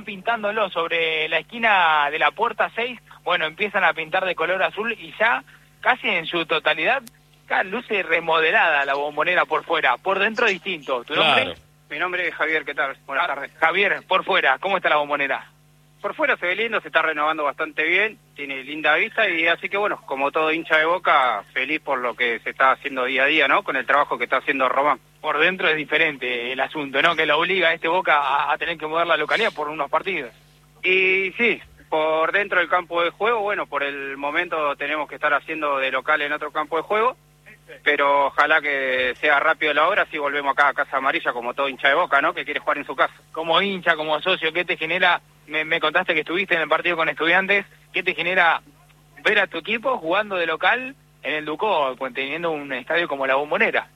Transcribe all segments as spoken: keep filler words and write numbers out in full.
pintándolo sobre la esquina de la puerta seis, bueno, empiezan a pintar de color azul y ya casi en su totalidad acá luce remodelada la Bombonera por fuera, por dentro distinto. ¿Tu Claro. nombre? Mi nombre es Javier, ¿qué tal? Buenas Ah, tardes. Javier, por fuera, ¿cómo está la Bombonera? Por fuera se ve lindo, se está renovando bastante bien, tiene linda vista y así que bueno, como todo hincha de Boca, feliz por lo que se está haciendo día a día, ¿no? Con el trabajo que está haciendo Román. Por dentro es diferente el asunto, ¿no? Que lo obliga a este Boca a, a tener que mover la localidad por unos partidos. Y sí, por dentro del campo de juego, bueno, por el momento tenemos que estar haciendo de local en otro campo de juego, pero ojalá que sea rápido la hora, así volvemos acá a Casa Amarilla como todo hincha de Boca, ¿no? Que quiere jugar en su casa. Como hincha, como socio, ¿qué te genera? Me, me contaste que estuviste en el partido con Estudiantes, ¿qué te genera ver a tu equipo jugando de local en el Ducó, pues, teniendo un estadio como la Bombonera?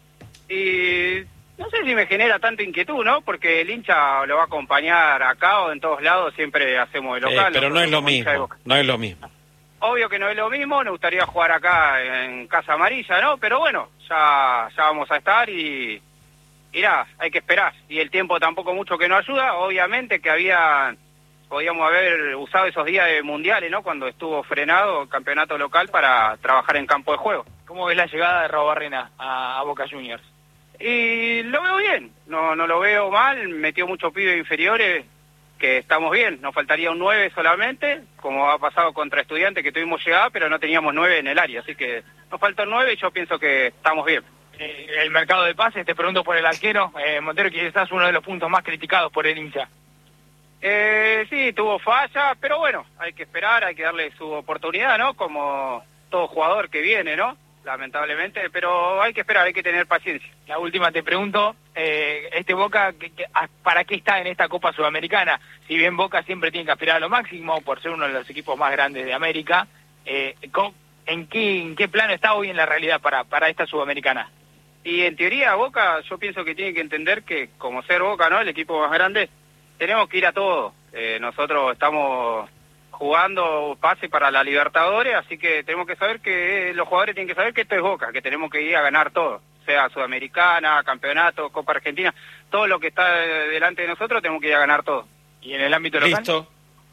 Y no sé si me genera tanta inquietud, ¿no? Porque el hincha lo va a acompañar acá o en todos lados, siempre hacemos de local. Eh, pero no es lo mismo, no es lo mismo. Obvio que no es lo mismo, nos gustaría jugar acá en Casa Amarilla, ¿no? Pero bueno, ya, ya vamos a estar y, y nada, hay que esperar. Y el tiempo tampoco mucho que nos ayuda, obviamente que había, podíamos haber usado esos días de mundiales, ¿no? Cuando estuvo frenado el campeonato local para trabajar en campo de juego. ¿Cómo ves la llegada de Raúl Barrena a, a Boca Juniors? Y lo veo bien, no, no lo veo mal, metió muchos pibes inferiores, que estamos bien, nos faltaría un nueve solamente, como ha pasado contra Estudiantes, que tuvimos llegada, pero no teníamos nueve en el área, así que nos falta un nueve y yo pienso que estamos bien. Eh, el mercado de pases, te pregunto por el arquero, eh, Montero, que quizás uno de los puntos más criticados por el hincha. Eh, sí, tuvo falla, pero bueno, hay que esperar, hay que darle su oportunidad, ¿no? Como todo jugador que viene, ¿no? Lamentablemente, pero hay que esperar, hay que tener paciencia. La última te pregunto, eh, este Boca, ¿qué, qué, ¿para qué está en esta Copa Sudamericana? Si bien Boca siempre tiene que aspirar a lo máximo, por ser uno de los equipos más grandes de América, eh, ¿en qué, en qué plano está hoy en la realidad para, para esta Sudamericana? Y en teoría Boca, yo pienso que tiene que entender que como ser Boca, ¿no? El equipo más grande, tenemos que ir a todo. Eh, nosotros estamos jugando pase para la Libertadores, así que tenemos que saber que eh, los jugadores tienen que saber que esto es Boca, que tenemos que ir a ganar todo, sea Sudamericana, Campeonato, Copa Argentina, todo lo que está delante de nosotros tenemos que ir a ganar todo. ¿Y en el ámbito local? Listo.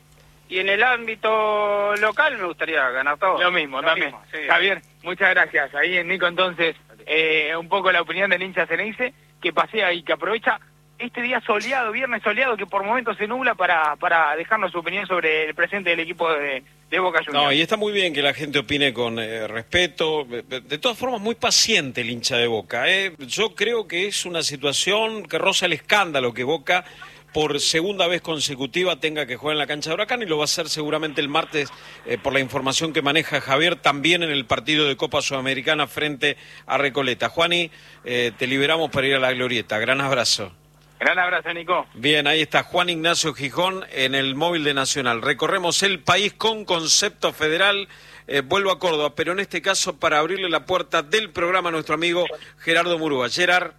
Y en el ámbito local me gustaría ganar todo. Lo mismo, lo también. mismo, sí. Javier, muchas gracias. Ahí en Nico, entonces, eh, un poco la opinión del hincha Ceneice, que pasea y que aprovecha este día soleado, viernes soleado, que por momentos se nubla para, para dejarnos su opinión sobre el presente del equipo de, de Boca Juniors. No, y está muy bien que la gente opine con eh, respeto, de, de todas formas muy paciente el hincha de Boca. ¿eh? Yo creo que es una situación que roza el escándalo que Boca por segunda vez consecutiva tenga que jugar en la cancha de Huracán y lo va a hacer seguramente el martes eh, por la información que maneja Javier, también en el partido de Copa Sudamericana frente a Recoleta. Juani, eh, te liberamos para ir a la glorieta. Gran abrazo. Gran abrazo, Nico. Bien, ahí está Juan Ignacio Gijón en el móvil de Nacional. Recorremos el país con concepto federal. Eh, vuelvo a Córdoba, pero en este caso para abrirle la puerta del programa a nuestro amigo Gerardo Murúa. Gerard.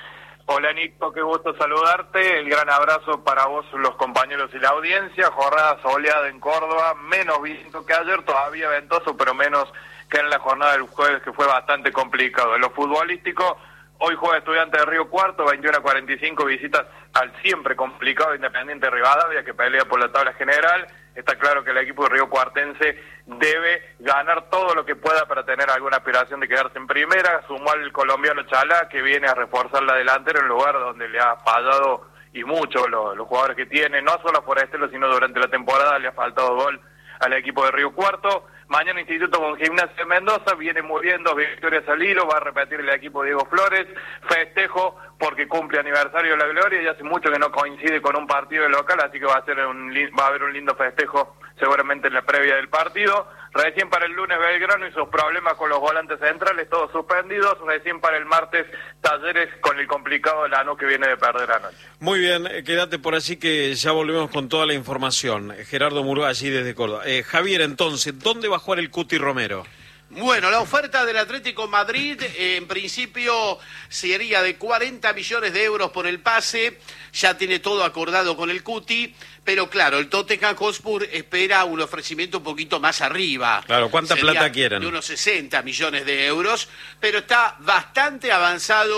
Hola Nico, qué gusto saludarte. El gran abrazo para vos, los compañeros y la audiencia. Jornada soleada en Córdoba, menos viento que ayer, todavía ventoso, pero menos que en la jornada del jueves, que fue bastante complicado. En lo futbolístico, hoy juega Estudiantes de Río Cuarto, veintiuno a cuarenta y cinco, visitas al siempre complicado Independiente Rivadavia, que pelea por la tabla general. Está claro que el equipo de Río Cuartense debe ganar todo lo que pueda para tener alguna aspiración de quedarse en primera. Sumó al colombiano Chalá, que viene a reforzar la delantera en un lugar donde le ha fallado y mucho los, los jugadores que tiene, no solo a Forastero, sino durante la temporada le ha faltado gol al equipo de Río Cuarto. Mañana Instituto con Gimnasia de Mendoza, viene muriendo victorias al hilo, va a repetir el equipo Diego Flores, festejo porque cumple aniversario de la Gloria y hace mucho que no coincide con un partido de local, así que va a ser un va a haber un lindo festejo seguramente en la previa del partido. Recién para el lunes Belgrano y sus problemas con los volantes centrales, todos suspendidos. Recién para el martes Talleres con el complicado Lanús que viene de perder anoche. Muy bien, eh, quédate por allí que ya volvemos con toda la información. Eh, Gerardo Murúa allí desde Córdoba. Eh, Javier, entonces, ¿dónde va a jugar el Cuti Romero? Bueno, la oferta del Atlético Madrid eh, en principio sería de cuarenta millones de euros por el pase, ya tiene todo acordado con el Cuti, pero claro, el Tottenham Hotspur espera un ofrecimiento un poquito más arriba. Claro, ¿cuánta Sería plata quieren? De unos sesenta millones de euros, pero está bastante avanzado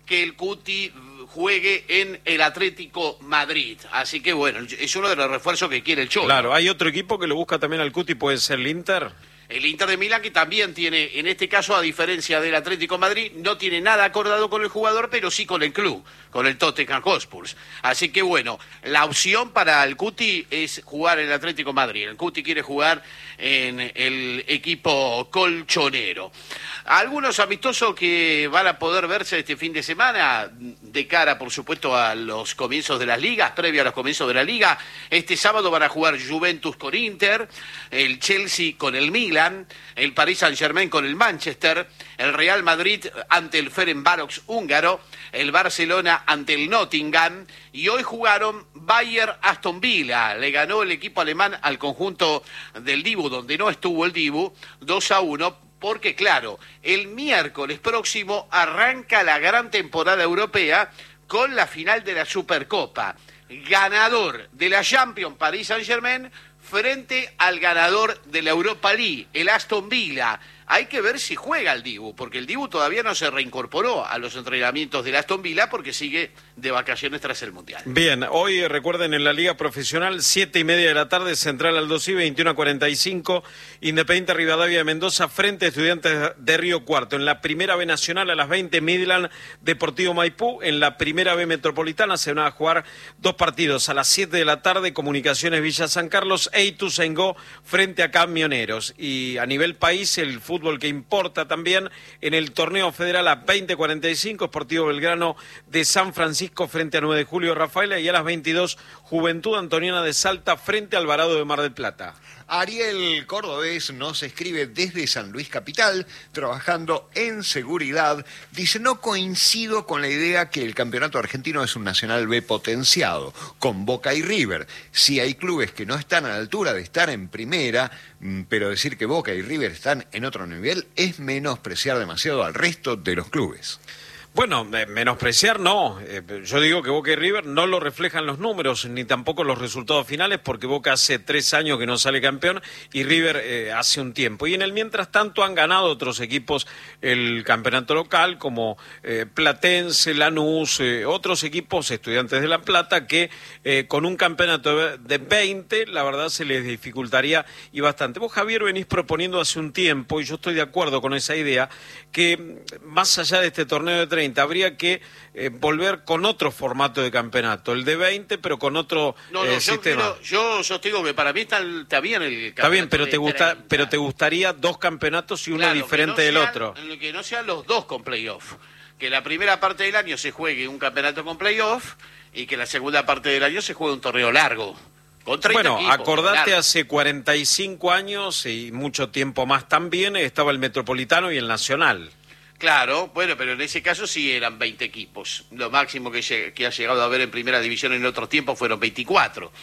que el Cuti juegue en el Atlético Madrid. Así que bueno, es uno de los refuerzos que quiere el Cholo. Claro, hay otro equipo que lo busca también al Cuti, puede ser el Inter. El Inter de Milán, que también tiene, en este caso, a diferencia del Atlético de Madrid, no tiene nada acordado con el jugador, pero sí con el club, con el Tottenham Hotspur. Así que bueno, la opción para el Cuti es jugar en el Atlético de Madrid. El Cuti quiere jugar en el equipo colchonero. Algunos amistosos que van a poder verse este fin de semana, de cara, por supuesto, a los comienzos de las ligas, previo a los comienzos de la liga. Este sábado van a jugar Juventus con Inter, el Chelsea con el Milan, el Paris Saint-Germain con el Manchester, el Real Madrid ante el Ferencvárosh húngaro, el Barcelona ante el Nottingham, y hoy jugaron Bayern-Aston Villa. Le ganó el equipo alemán al conjunto del Dibu, donde no estuvo el Dibu, dos a uno, porque claro, el miércoles próximo arranca la gran temporada europea con la final de la Supercopa. Ganador de la Champions, Paris Saint-Germain, frente al ganador de la Europa League, el Aston Villa. Hay que ver si juega el Dibu, porque el Dibu todavía no se reincorporó a los entrenamientos del Aston Villa porque sigue de vacaciones tras el Mundial. Bien, hoy recuerden en la Liga Profesional, siete y media de la tarde, Central Aldosí, veintiuno a cuarenta y cinco, Independiente Rivadavia de Mendoza frente a Estudiantes de Río Cuarto. En la Primera B Nacional a las veinte, Midland Deportivo Maipú. En la Primera B Metropolitana se van a jugar dos partidos. A las siete de la tarde, Comunicaciones Villa San Carlos e Ituzaingó frente a Camioneros. Y a nivel país, el fútbol que importa también en el torneo federal a veinte cuarenta y cinco, Sportivo Belgrano de San Francisco frente a nueve de julio Rafaela, y a las veintidós, Juventud Antoniana de Salta frente a Alvarado de Mar del Plata. Ariel Cordobés nos escribe desde San Luis Capital, trabajando en seguridad. Dice, no coincido con la idea que el campeonato argentino es un Nacional B potenciado, con Boca y River. Sí hay clubes que no están a la altura de estar en primera, pero decir que Boca y River están en otro nivel es menospreciar demasiado al resto de los clubes. Bueno, menospreciar no. Eh, yo digo que Boca y River no lo reflejan los números, ni tampoco los resultados finales, porque Boca hace tres años que no sale campeón y River eh, hace un tiempo. Y en el mientras tanto han ganado otros equipos el campeonato local, como eh, Platense, Lanús, eh, otros equipos, Estudiantes de La Plata, que eh, con un campeonato de veinte, la verdad se les dificultaría y bastante. Vos, Javier, venís proponiendo hace un tiempo, y yo estoy de acuerdo con esa idea, que más allá de este torneo de treinta, habría que eh, volver con otro formato de campeonato, el de veinte, pero con otro no, no, eh, yo sistema. Quiero, yo sostengo que para mí está, está bien el campeonato. Está bien, pero te gusta, treinta. pero te gustaría dos campeonatos y uno claro, diferente no del sean, otro. Que no sean los dos con playoff. Que la primera parte del año se juegue un campeonato con playoff y que la segunda parte del año se juegue un torneo largo. Con treinta bueno, equipos, acordate, largo. hace cuarenta y cinco años y mucho tiempo más también, estaba el Metropolitano y el Nacional. Claro, bueno, pero en ese caso sí eran veinte equipos. Lo máximo que, que ha llegado a haber en primera división en otros tiempos fueron veinticuatro.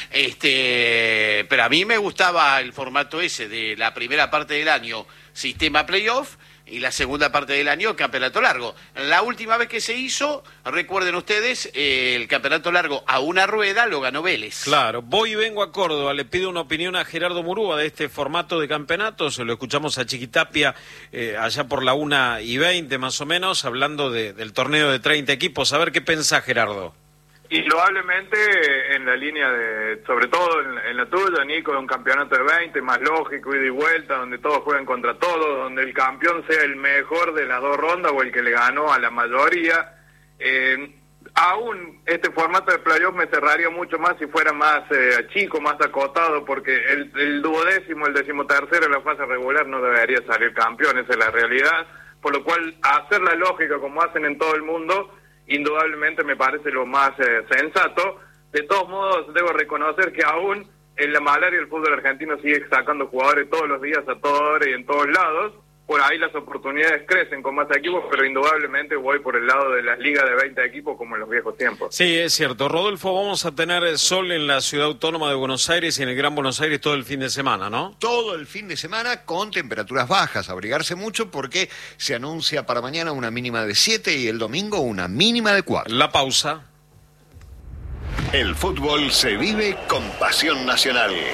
Este, pero a mí me gustaba el formato ese de la primera parte del año, sistema playoff, y la segunda parte del año, campeonato largo. La última vez que se hizo, recuerden ustedes, eh, el campeonato largo a una rueda lo ganó Vélez. Claro, voy y vengo a Córdoba, le pido una opinión a Gerardo Murúa de este formato de campeonato, se lo escuchamos a Chiquitapia eh, allá por la una y veinte más o menos, hablando de, del torneo de treinta equipos. A ver qué pensás, Gerardo. Indudablemente en la línea de, sobre todo en, en la tuya, Nico, de un campeonato de veinte, más lógico, ida y vuelta, donde todos juegan contra todos, donde el campeón sea el mejor de las dos rondas o el que le ganó a la mayoría. Eh, aún este formato de playoff me cerraría mucho más si fuera más eh, chico, más acotado, porque el, el duodécimo, el decimotercero de la fase regular no debería salir campeón, esa es la realidad, por lo cual hacer la lógica como hacen en todo el mundo, indudablemente me parece lo más eh, sensato. De todos modos, debo reconocer que aún en la malaria el fútbol argentino sigue sacando jugadores todos los días, a toda hora y en todos lados. Por ahí las oportunidades crecen con más equipos, pero indudablemente voy por el lado de las ligas de veinte equipos como en los viejos tiempos. Sí, es cierto. Rodolfo, vamos a tener sol en la ciudad autónoma de Buenos Aires y en el Gran Buenos Aires todo el fin de semana, ¿no? Todo el fin de semana con temperaturas bajas, abrigarse mucho porque se anuncia para mañana una mínima de siete y el domingo una mínima de cuatro. La pausa. El fútbol se vive con pasión nacional.